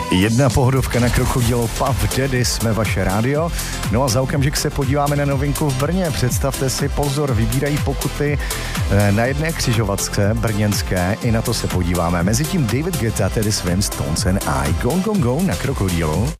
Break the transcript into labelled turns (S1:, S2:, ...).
S1: Jedna pohodovka na Krokodilo, Puff Daddy, jsme vaše rádio. No a za okamžik se podíváme na novinku v Brně. Představte si, pozor, vybírají pokuty na jedné křižovatce brněnské. I na to se podíváme. Mezitím David Guetta, tedy Swim, Stones and I. Go, go, go na Krokodilu.